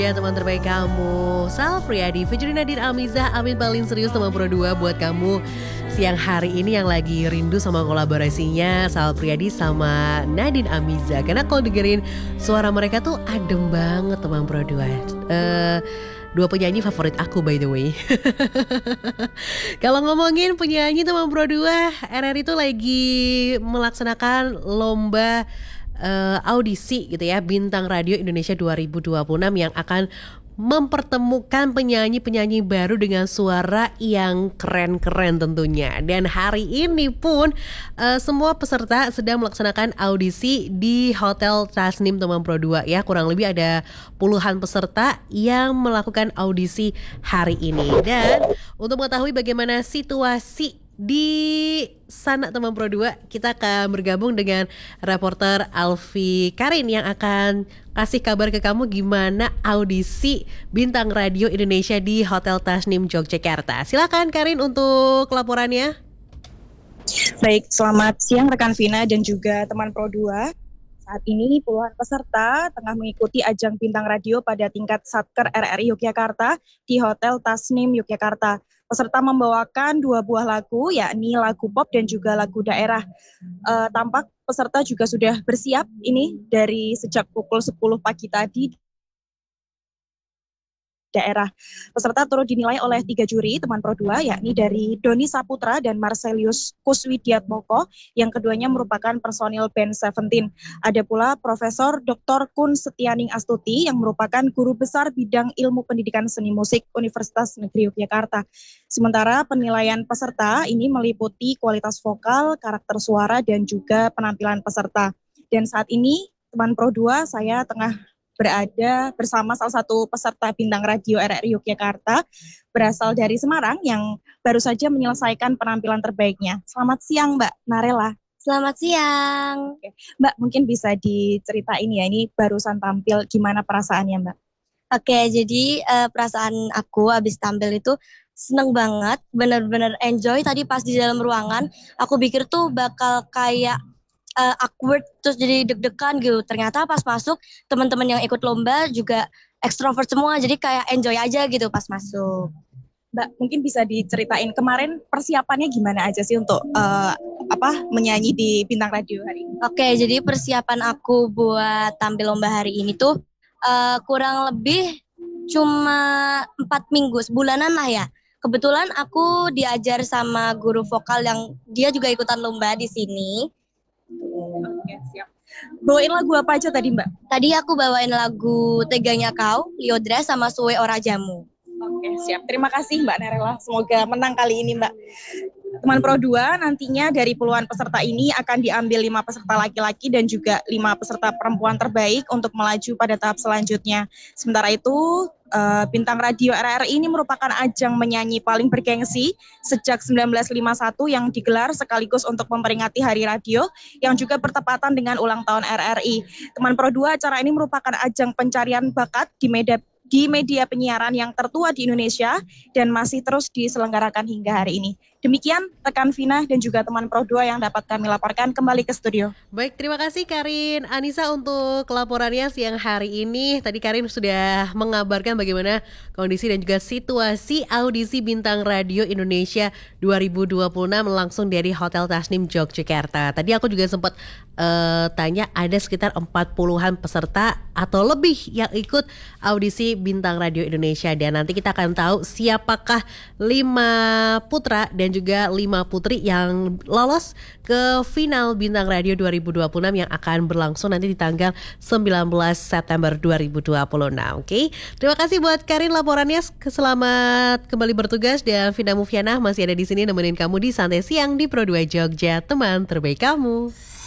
Ya teman terbaik kamu, Sal Priadi, featuring Nadine Amizah, Amin paling serius teman Pro 2 buat kamu siang hari ini yang lagi rindu sama kolaborasinya Sal Priadi sama Nadine Amizah. Karena kalau dengerin suara mereka tuh adem banget teman Pro 2. Dua penyanyi favorit aku by the way. Kalau ngomongin penyanyi teman Pro 2, RRI itu lagi melaksanakan lomba audisi gitu ya, Bintang Radio Indonesia 2026 yang akan mempertemukan penyanyi-penyanyi baru dengan suara yang keren-keren tentunya. Dan hari ini pun semua peserta sedang melaksanakan audisi di Hotel Tasnim teman Pro 2 ya. Kurang lebih ada puluhan peserta yang melakukan audisi hari ini. Dan untuk mengetahui bagaimana situasi di sana teman Pro 2, kita akan bergabung dengan reporter Alfi Karin yang akan kasih kabar ke kamu gimana audisi Bintang Radio Indonesia di Hotel Tasnim Yogyakarta. Silakan Karin untuk laporannya. Baik, selamat siang rekan Vina dan juga teman Pro 2. Saat ini puluhan peserta tengah mengikuti ajang Bintang Radio pada tingkat Satker RRI Yogyakarta di Hotel Tasnim Yogyakarta. Peserta membawakan dua buah lagu, yakni lagu pop dan juga lagu daerah. Tampak peserta juga sudah bersiap ini dari sejak pukul 10 pagi tadi daerah. Peserta turut dinilai oleh 3 juri teman Pro 2, yakni dari Doni Saputra dan Marcelius Kuswidiatmoko, yang keduanya merupakan personil band Seventeen. Ada pula Profesor Dr. Kun Setianing Astuti yang merupakan guru besar bidang ilmu pendidikan seni musik Universitas Negeri Yogyakarta. Sementara penilaian peserta ini meliputi kualitas vokal, karakter suara, dan juga penampilan peserta. Dan saat ini teman Pro 2, saya tengah berada bersama salah satu peserta Bintang Radio RRI Yogyakarta berasal dari Semarang yang baru saja menyelesaikan penampilan terbaiknya. Selamat siang Mbak Narela. Selamat siang. Oke. Mbak, mungkin bisa diceritain ya, ini barusan tampil, gimana perasaannya Mbak? Oke, jadi perasaan aku habis tampil itu seneng banget, bener-bener enjoy. Tadi pas di dalam ruangan, aku pikir tuh bakal kayak awkward, terus jadi deg-degan gitu. Ternyata pas masuk, teman-teman yang ikut lomba juga ekstrovert semua, jadi kayak enjoy aja gitu pas masuk. Mbak, mungkin bisa diceritain kemarin persiapannya gimana aja sih untuk menyanyi di Bintang Radio hari ini? Oke, jadi persiapan aku buat tampil lomba hari ini tuh kurang lebih cuma 4 minggu, sebulanan lah ya. Kebetulan aku diajar sama guru vokal yang dia juga ikutan lomba di sini. Oke, siap. Bawain lagu apa aja tadi Mbak? Tadi aku bawain lagu Teganya Kau, Liodra sama Suwe Ora Jamu. Oke, siap. Terima kasih Mbak Narela. Semoga menang kali ini Mbak. Teman Pro 2, nantinya dari puluhan peserta ini akan diambil 5 peserta laki-laki dan juga 5 peserta perempuan terbaik untuk melaju pada tahap selanjutnya. Sementara itu, Bintang Radio RRI ini merupakan ajang menyanyi paling bergengsi sejak 1951 yang digelar sekaligus untuk memperingati Hari Radio yang juga bertepatan dengan ulang tahun RRI. Teman Pro 2, acara ini merupakan ajang pencarian bakat di media penyiaran yang tertua di Indonesia dan masih terus diselenggarakan hingga hari ini. Demikian rekan Vina dan juga teman Pro 2 yang dapat kami laporkan, kembali ke studio. Baik, terima kasih Karin Anissa untuk laporannya siang hari ini. Tadi Karin sudah mengabarkan bagaimana kondisi dan juga situasi audisi Bintang Radio Indonesia 2026 langsung dari Hotel Tasnim Yogyakarta. Tadi aku juga sempat tanya, ada sekitar 40-an peserta atau lebih yang ikut audisi Bintang Radio Indonesia. Dan nanti kita akan tahu siapakah 5 putra dan juga 5 putri yang lolos ke final Bintang Radio 2026 yang akan berlangsung nanti di tanggal 19 September 2026. Oke, terima kasih buat Karin laporannya. Selamat kembali bertugas dan Vina Mufiana masih ada di sini nemenin kamu di Santai Siang di Pro 2 Jogja, teman terbaik kamu.